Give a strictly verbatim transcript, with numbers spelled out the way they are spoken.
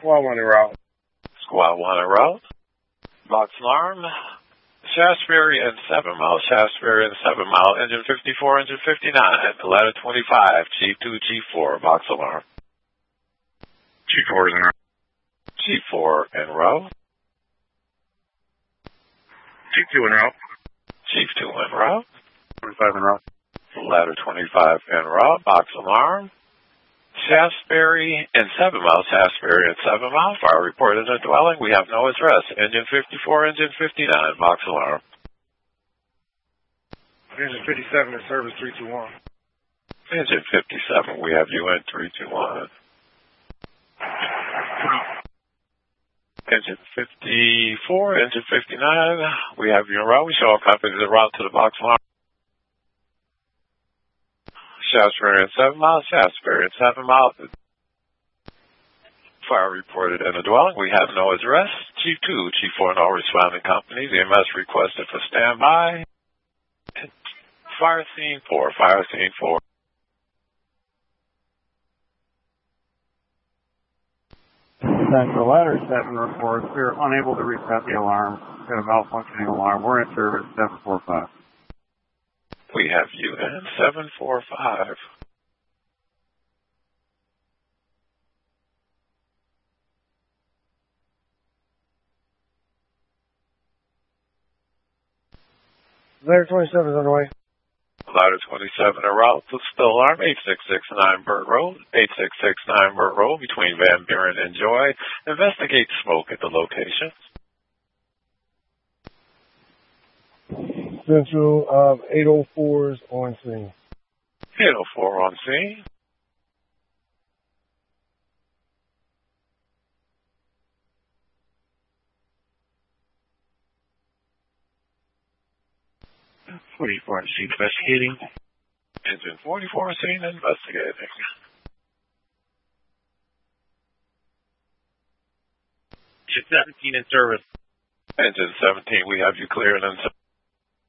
Squad one en route. Squad one en route. Box alarm. Shaftesbury and seven mile, Shaftesbury and seven mile, engine fifty-four, engine fifty-nine, ladder twenty-five, G two, G four, box alarm. G four is en route. G four en route. G two en route. G two en route. twenty-five en route. Ladder twenty-five en route, box alarm. Shaftesbury and seven mile, Shaftesbury and seven mile, fire reported in a dwelling. We have no address. Engine fifty-four, engine fifty-nine, box alarm. Engine fifty-seven in service three two one. Engine fifty-seven, we have you in three two one. Engine fifty-four, engine fifty-nine, we have you en route. We show a copy of the route to the box alarm. Shaftesbury and seven mile, Shaftesbury and seven mile. Fire reported in the dwelling. We have no address. Chief two, Chief four, and all responding companies. E M S requested for standby. Fire scene four, fire scene four. The ladder seven reports we are unable to reset the alarm. We've got a malfunctioning alarm. We're in service seven four five. We have you in seven four five. Ladder twenty-seven is on the way. Ladder twenty-seven en route to the alarm, eight six six nine Burt Road, eight six six nine Burt Road between Van Buren and Joy. Investigate smoke at the location. Central of eight oh fours on scene. eight oh four on scene. forty-four on scene investigating. Engine forty-four on scene investigating. Engine seventeen in service. Engine seventeen, we have you cleared in